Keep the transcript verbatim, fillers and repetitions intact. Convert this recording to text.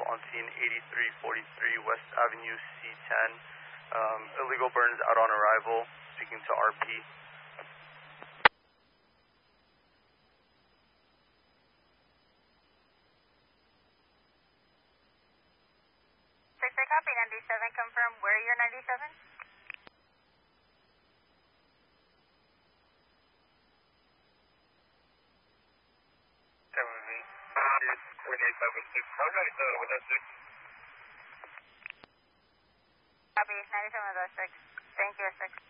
on scene eighty-three forty-three West Avenue C ten. Um, illegal burns out on arrival, speaking to R P. six, I copy, ninety-seven, confirm where you're ninety-seven? Copy, ninety-seven with oh six. Thank you, six.